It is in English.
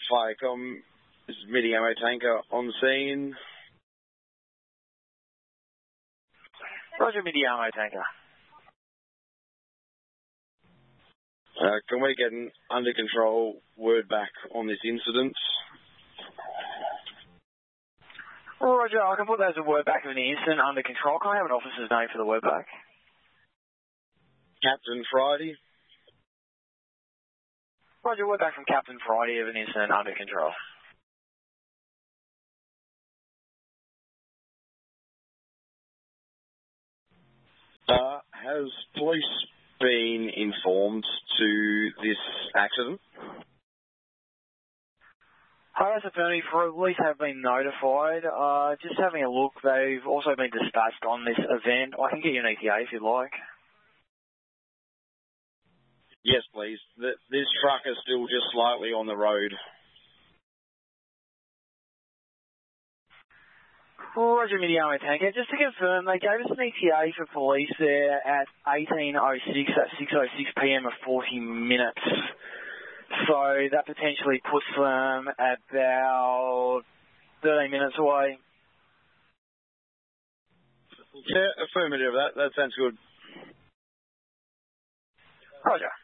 Firecom, this is Midi Ammo Tanker on scene. Roger, Midi Ammo Tanker. Can we get an under control word back on this incident? Roger, I can put that as a word back of an incident under control. Can I have an officer's name for the word back? Captain Friday. Roger, word back from Captain Friday of an incident under control. Has police been informed to this accident? High Attorney, police have been notified. Just having a look, they've also been dispatched on this event. I can get you an ETA if you'd like. Yes, please. This truck is still just slightly on the road. Roger, Midi Ammo Tanker. Just to confirm, they gave us an ETA for police there at 18:06 at 6:06 p.m. of 40 minutes. So that potentially puts them at about 13 minutes away. Yeah, affirmative. That sounds good. Roger.